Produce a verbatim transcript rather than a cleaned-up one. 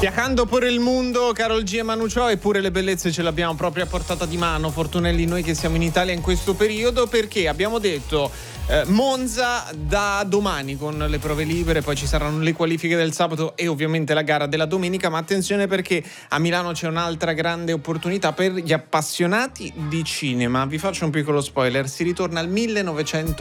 Viajando per il mondo, Karol G e Manu Chao, eppure le bellezze ce le abbiamo proprio a portata di mano, fortunelli noi che siamo in Italia in questo periodo, perché abbiamo detto eh, Monza da domani con le prove libere, poi ci saranno le qualifiche del sabato e ovviamente la gara della domenica, ma attenzione perché a Milano c'è un'altra grande opportunità per gli appassionati di cinema. Vi faccio un piccolo spoiler, si ritorna al millenovecento